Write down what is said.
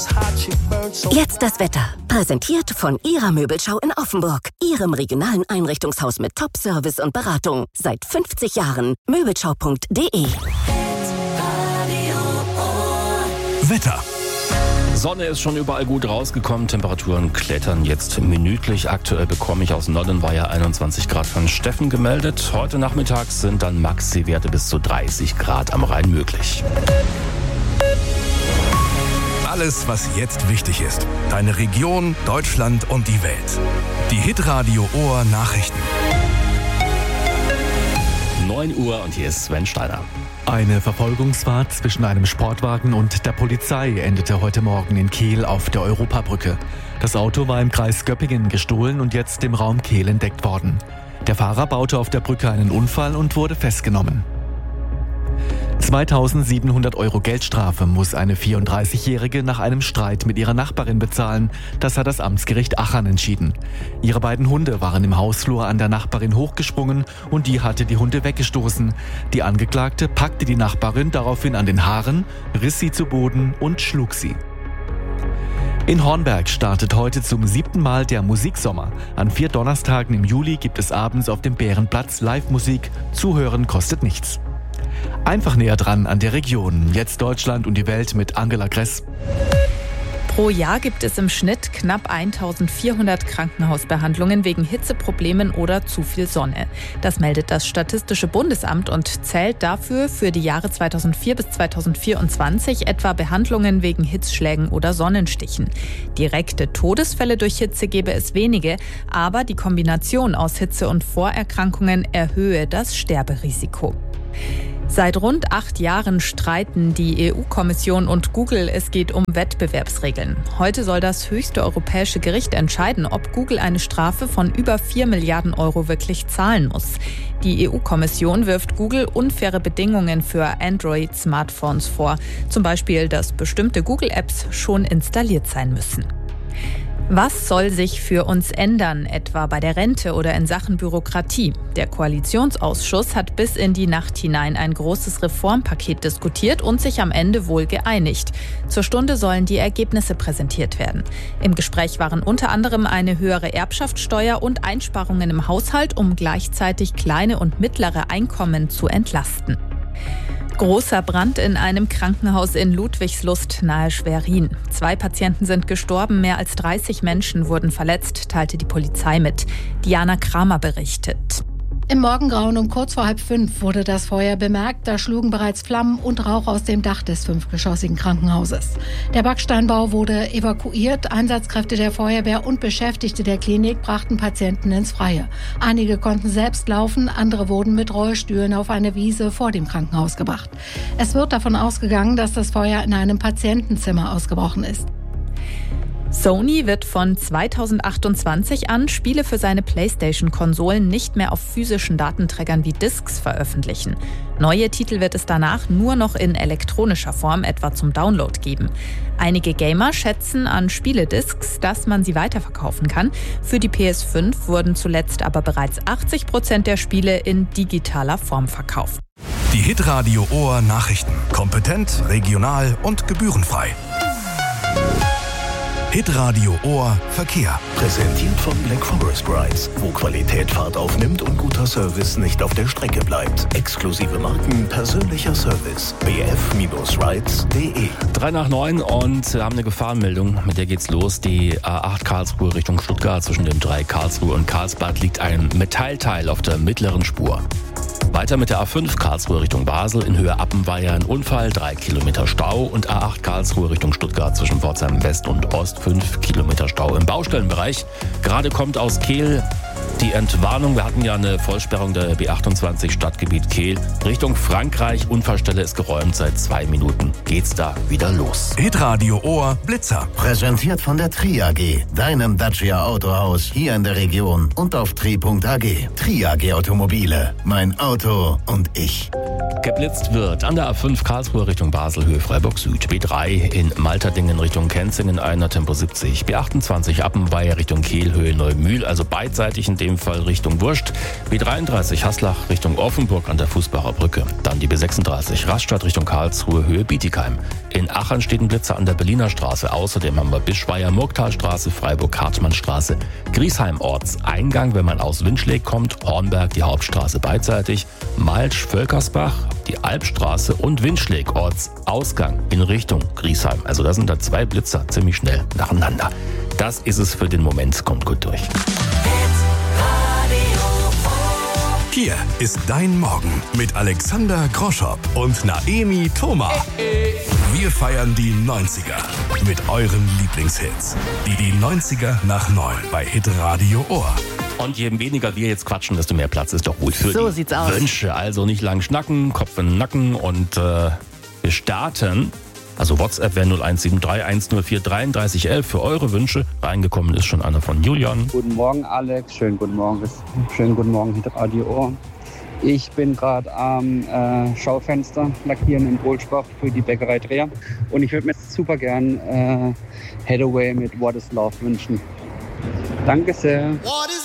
Jetzt das Wetter. Präsentiert von Ihrer Möbelschau in Offenburg. Ihrem regionalen Einrichtungshaus mit Top-Service und Beratung. Seit 50 Jahren. Möbelschau.de. Wetter. Sonne ist schon überall gut rausgekommen, Temperaturen klettern jetzt minütlich. Aktuell bekomme ich aus Noddenweier 21 Grad von Steffen gemeldet. Heute Nachmittags sind dann Maxi-Werte bis zu 30 Grad am Rhein möglich. Alles, was jetzt wichtig ist. Deine Region, Deutschland und die Welt. Die Hitradio Ohr Nachrichten. 9 Uhr und hier ist Sven Steiner. Eine Verfolgungsfahrt zwischen einem Sportwagen und der Polizei endete heute Morgen in Kehl auf der Europabrücke. Das Auto war im Kreis Göppingen gestohlen und jetzt im Raum Kehl entdeckt worden. Der Fahrer baute auf der Brücke einen Unfall und wurde festgenommen. 2.700 € Geldstrafe muss eine 34-Jährige nach einem Streit mit ihrer Nachbarin bezahlen. Das hat das Amtsgericht Achern entschieden. Ihre beiden Hunde waren im Hausflur an der Nachbarin hochgesprungen und die hatte die Hunde weggestoßen. Die Angeklagte packte die Nachbarin daraufhin an den Haaren, riss sie zu Boden und schlug sie. In Hornberg startet heute zum 7. Mal der Musiksommer. An 4 Donnerstagen im Juli gibt es abends auf dem Bärenplatz Live-Musik. Zuhören kostet nichts. Einfach näher dran an der Region. Jetzt Deutschland und die Welt mit Angela Gress. Pro Jahr gibt es im Schnitt knapp 1400 Krankenhausbehandlungen wegen Hitzeproblemen oder zu viel Sonne. Das meldet das Statistische Bundesamt und zählt dafür für die Jahre 2004 bis 2024 etwa Behandlungen wegen Hitzschlägen oder Sonnenstichen. Direkte Todesfälle durch Hitze gebe es wenige, aber die Kombination aus Hitze und Vorerkrankungen erhöhe das Sterberisiko. Seit rund 8 Jahren streiten die EU-Kommission und Google. Es geht um Wettbewerbsregeln. Heute soll das höchste europäische Gericht entscheiden, ob Google eine Strafe von über 4 Milliarden € wirklich zahlen muss. Die EU-Kommission wirft Google unfaire Bedingungen für Android-Smartphones vor. Zum Beispiel, dass bestimmte Google-Apps schon installiert sein müssen. Was soll sich für uns ändern, etwa bei der Rente oder in Sachen Bürokratie? Der Koalitionsausschuss hat bis in die Nacht hinein ein großes Reformpaket diskutiert und sich am Ende wohl geeinigt. Zur Stunde sollen die Ergebnisse präsentiert werden. Im Gespräch waren unter anderem eine höhere Erbschaftssteuer und Einsparungen im Haushalt, um gleichzeitig kleine und mittlere Einkommen zu entlasten. Großer Brand in einem Krankenhaus in Ludwigslust nahe Schwerin. 2 Patienten sind gestorben, mehr als 30 Menschen wurden verletzt, teilte die Polizei mit. Diana Kramer berichtet. Im Morgengrauen um kurz vor 4:30 wurde das Feuer bemerkt. Da schlugen bereits Flammen und Rauch aus dem Dach des 5-geschossigen Krankenhauses. Der Backsteinbau wurde evakuiert. Einsatzkräfte der Feuerwehr und Beschäftigte der Klinik brachten Patienten ins Freie. Einige konnten selbst laufen, andere wurden mit Rollstühlen auf eine Wiese vor dem Krankenhaus gebracht. Es wird davon ausgegangen, dass das Feuer in einem Patientenzimmer ausgebrochen ist. Sony wird von 2028 an Spiele für seine PlayStation-Konsolen nicht mehr auf physischen Datenträgern wie Discs veröffentlichen. Neue Titel wird es danach nur noch in elektronischer Form, etwa zum Download, geben. Einige Gamer schätzen an Spielediscs, dass man sie weiterverkaufen kann. Für die PS5 wurden zuletzt aber bereits 80% der Spiele in digitaler Form verkauft. Die Hitradio Ohr Nachrichten. Kompetent, regional und gebührenfrei. Hitradio Ohr Verkehr. Präsentiert von Black Forest Rides, wo Qualität Fahrt aufnimmt und guter Service nicht auf der Strecke bleibt. Exklusive Marken, persönlicher Service. bf-rides.de. 8:03 und wir haben eine Gefahrenmeldung. Mit der geht's los. Die A8 Karlsruhe Richtung Stuttgart. Zwischen dem Dreieck Karlsruhe und Karlsbad liegt ein Metallteil auf der mittleren Spur. Weiter mit der A5 Karlsruhe Richtung Basel, in Höhe Appenweier ein Unfall, 3 Kilometer Stau, und A8 Karlsruhe Richtung Stuttgart zwischen Pforzheim West und Ost 5 Kilometer Stau im Baustellenbereich. Gerade kommt aus Kehl die Entwarnung. Wir hatten ja eine Vollsperrung der B28 Stadtgebiet Kehl Richtung Frankreich. Unfallstelle ist geräumt. Seit 2 Minuten geht's da wieder los. Hitradio Ohr Blitzer. Präsentiert von der Tri AG, deinem Dacia Autohaus hier in der Region und auf tri.ag. Tri AG Automobile, mein Auto und ich. Geblitzt wird an der A5 Karlsruhe Richtung Basel, Höhe Freiburg Süd. B3 in Malterdingen Richtung Kenzingen, einer Tempo 70. B28 Appenweier Richtung Kehl, Höhe Neumühl, also beidseitig in dem dem Fall Richtung Wurst. B33 Haslach Richtung Offenburg an der Fußbacher Brücke. Dann die B36 Rastatt Richtung Karlsruhe, Höhe Bietigheim. In Aachen steht ein Blitzer an der Berliner Straße. Außerdem haben wir Bischweier-Murgtalstraße, Freiburg-Hartmannstraße, Griesheim Ortseingang, wenn man aus Windschläg kommt, Hornberg, die Hauptstraße beidseitig, Malsch, Völkersbach, die Albstraße und Windschläg Ortsausgang in Richtung Griesheim. Also da sind da 2 Blitzer ziemlich schnell nacheinander. Das ist es für den Moment, kommt gut durch. Hier ist dein Morgen mit Alexander Groschopp und Naemi Thoma. Wir feiern die 90er mit euren Lieblingshits. Die 90er nach 9 bei Hitradio Ohr. Und je weniger wir jetzt quatschen, desto mehr Platz ist doch gut für So die sieht's aus. Wünsche. Also nicht lang schnacken, Kopf in den Nacken und wir starten. Also WhatsApp wäre 0173 104 33 11 für eure Wünsche. Reingekommen ist schon einer von Julian. Guten Morgen, Alex. Schönen guten Morgen, Hitradio Ohr. Ich bin gerade am Schaufenster lackieren in Bohlsbach für die Bäckerei Dreher. Und ich würde mir super gern Hathaway mit What is Love wünschen. Danke sehr.